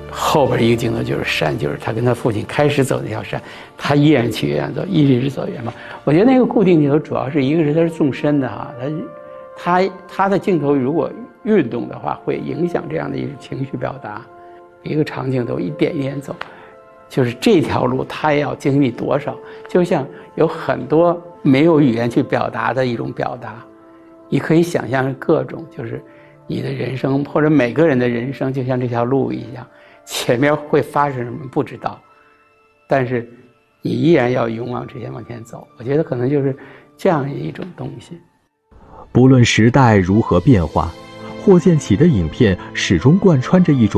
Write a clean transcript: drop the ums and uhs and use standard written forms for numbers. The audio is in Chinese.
后边一个镜头就是山，就是他跟他父亲开始走那条山，他依然去远走，一直走远方。我觉得那个固定镜头主要是一个是它是纵深的哈，他的镜头如果运动的话，会影响这样的一种情绪表达。一个长镜头一点一点走，就是这条路他要经历多少，就像有很多没有语言去表达的一种表达，你可以想象各种，就是你的人生或者每个人的人生就像这条路一样，前面会发生什么不知道，但是你依然要勇往直前往前走。我觉得可能就是这样一种东西。 不论时代如何变化，霍建起的影片始终贯穿着一种